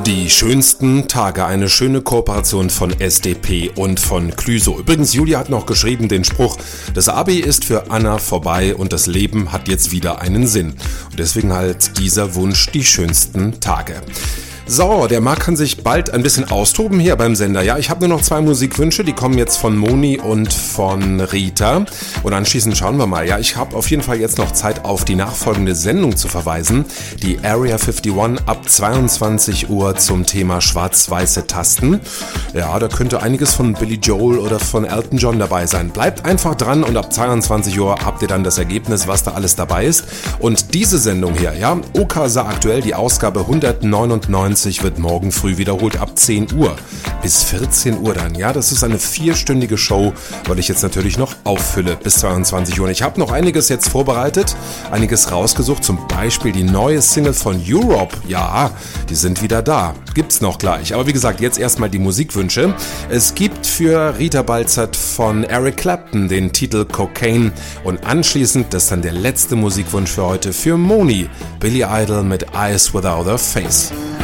Die schönsten Tage, eine schöne Kooperation von SDP und von Clüso. Übrigens, Julia hat noch geschrieben den Spruch, das Abi ist für Anna vorbei und das Leben hat jetzt wieder einen Sinn. Und deswegen halt dieser Wunsch, die schönsten Tage. So, der Marc kann sich bald ein bisschen austoben hier beim Sender. Ja, ich habe nur noch 2 Musikwünsche, die kommen jetzt von Moni und von Rita. Und anschließend schauen wir mal. Ja, ich habe auf jeden Fall jetzt noch Zeit, auf die nachfolgende Sendung zu verweisen. Die Area 51 ab 22 Uhr zum Thema schwarz-weiße Tasten. Ja, da könnte einiges von Billy Joel oder von Elton John dabei sein. Bleibt einfach dran und ab 22 Uhr habt ihr dann das Ergebnis, was da alles dabei ist. Und diese Sendung hier, ja, OKSA aktuell, die Ausgabe 199, wird morgen früh wiederholt ab 10 Uhr bis 14 Uhr dann. Ja, das ist eine 4-stündige Show, weil ich jetzt natürlich noch auffülle bis 22 Uhr. Und ich habe noch einiges jetzt vorbereitet, einiges rausgesucht, zum Beispiel die neue Single von Europe. Ja, die sind wieder da. Gibt's noch gleich. Aber wie gesagt, jetzt erstmal die Musikwünsche. Es gibt für Rita Balzert von Eric Clapton den Titel Cocaine und anschließend, das ist dann der letzte Musikwunsch für heute, für Moni, Billy Idol mit Eyes Without a Face.